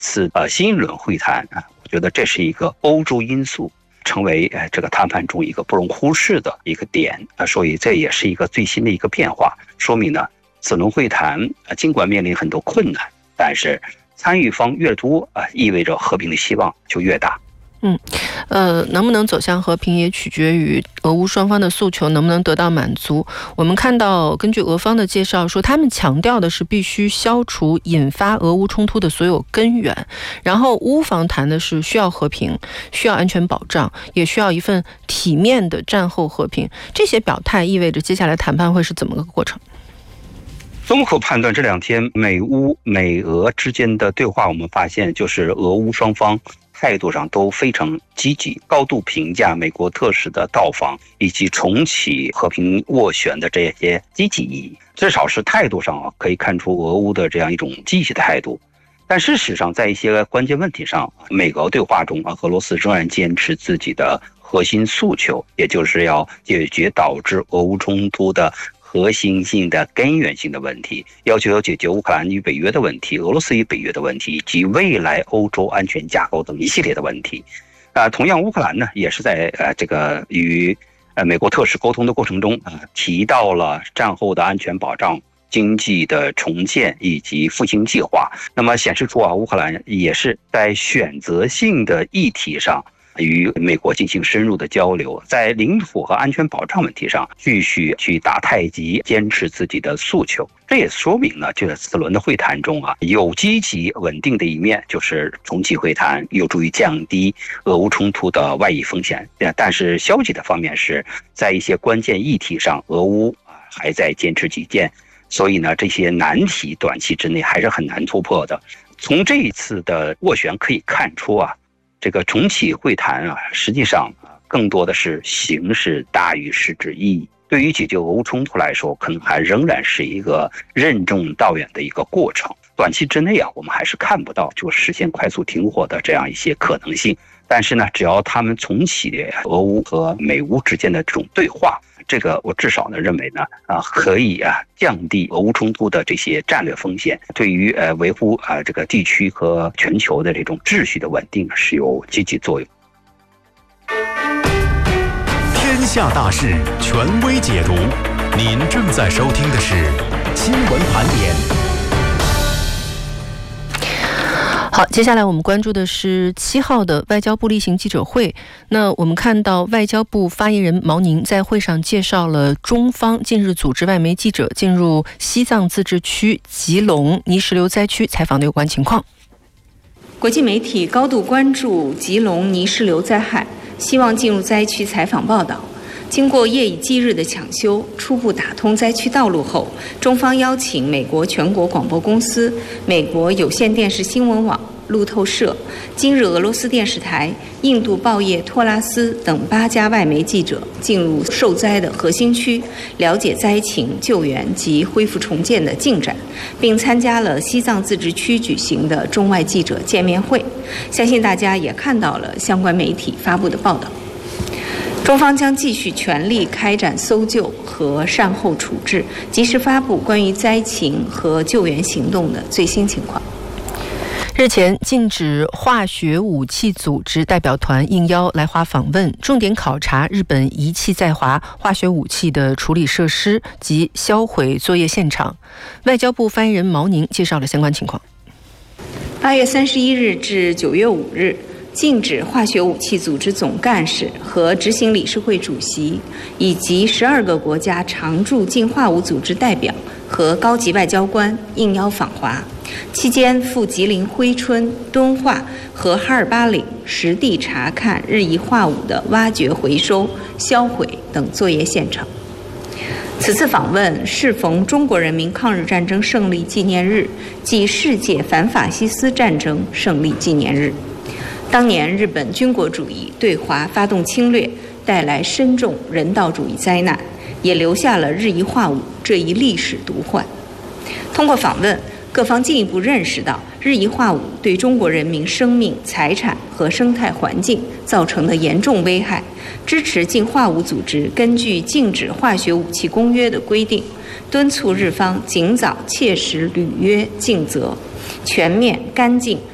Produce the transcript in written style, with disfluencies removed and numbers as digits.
次新一轮会谈我觉得这是一个欧洲因素成为这个谈判中一个不容忽视的一个点所以这也是一个最新的一个变化，说明呢此轮会谈尽管面临很多困难，但是参与方越多意味着和平的希望就越大。 能不能走向和平也取决于俄乌双方的诉求能不能得到满足。我们看到根据俄方的介绍说，他们强调的是必须消除引发俄乌冲突的所有根源，然后乌方谈的是需要和平，需要安全保障，也需要一份体面的战后和平。这些表态意味着接下来谈判会是怎么个过程？ 综合判断，这两天美乌美俄之间的对话，我们发现就是俄乌双方态度上都非常积极，高度评价美国特使的到访以及重启和平斡旋的这些积极意义，至少是态度上可以看出俄乌的这样一种积极的态度。但事实上，在一些关键问题上，美俄对话中俄罗斯仍然坚持自己的核心诉求，也就是要解决导致俄乌冲突的核心性的根源性的问题，要求要解决乌克兰与北约的问题，俄罗斯与北约的问题，以及未来欧洲安全架构等一系列的问题。同样，乌克兰呢也是在这个与美国特使沟通的过程中提到了战后的安全保障、经济的重建以及复兴计划。那么显示出乌克兰也是在选择性的议题上与美国进行深入的交流，在领土和安全保障问题上继续去打太极，坚持自己的诉求。这也说明呢，就是此轮的会谈中有积极稳定的一面，就是重启会谈有助于降低俄乌冲突的外溢风险。但是消极的方面是在一些关键议题上，俄乌还在坚持己见，所以呢，这些难题短期之内还是很难突破的。从这一次的斡旋可以看出这个重启会谈实际上更多的是形式大于实质意义。对于解决俄乌冲突来说，可能还仍然是一个任重道远的一个过程。短期之内我们还是看不到就实现快速停火的这样一些可能性。但是呢，只要他们重启俄乌和美乌之间的这种对话，这个我至少呢认为呢可以降低俄乌冲突的这些战略风险，对于维护这个地区和全球的这种秩序的稳定是有积极作用。 天下大事权威解读，您正在收听的是新闻盘点。 好，接下来我们关注的是7号的外交部例行记者会。那我们看到外交部发言人毛宁在会上介绍了中方近日组织外媒记者进入西藏自治区吉隆泥石流灾区采访的有关情况。 国际媒体高度关注吉隆泥石流灾害，希望进入灾区采访报道。经过夜以继日的抢修，初步打通灾区道路后，中方邀请美国全国广播公司、美国有线电视新闻网、路透社、今日俄罗斯电视台、印度报业托拉斯等8家外媒记者进入受灾的核心区，了解灾情、救援及恢复重建的进展，并参加了西藏自治区举行的中外记者见面会。相信大家也看到了相关媒体发布的报道。中方将继续全力开展搜救和善后处置，及时发布关于灾情和救援行动的最新情况。 日前，禁止化学武器组织代表团应邀来华访问，重点考察日本遗弃在华化学武器的处理设施及销毁作业现场。外交部发言人毛宁介绍了相关情况。 8月31日至9月5日，禁止化学武器组织总干事和执行理事会主席以及12个国家常驻禁化武组织代表和高级外交官应邀访华，期间赴吉林珲春、敦化和哈尔巴岭实地查看日益化武的挖掘、回收、销毁等作业现场。此次访问适逢中国人民抗日战争胜利纪念日暨世界反法西斯战争胜利纪念日。当年日本军国主义对华发动侵略，带来深重人道主义灾难，也留下了日益化武这一历史毒患。通过访问，各方进一步认识到日益化武对中国人民生命、财产和生态环境造成的严重危害，支持禁化武组织根据《禁止化学武器公约》的规定，敦促日方尽早切实履约尽责，全面、干净、